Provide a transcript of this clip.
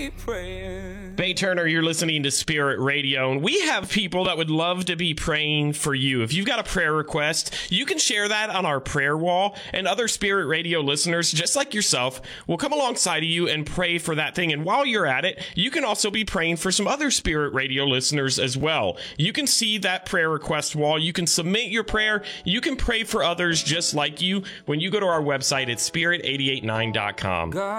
be praying. Bay Turner, you're listening to Spirit Radio, and we have people that would love to be praying for you. If you've got a prayer request, you can share that on our prayer wall, and other Spirit Radio listeners, just like yourself, will come alongside of you and pray for that thing. And while you're at it, you can also be praying for some other Spirit Radio listeners as well. You can see that prayer request wall. You can submit your prayer. You can pray for others just like you when you go to our website at spirit889.com.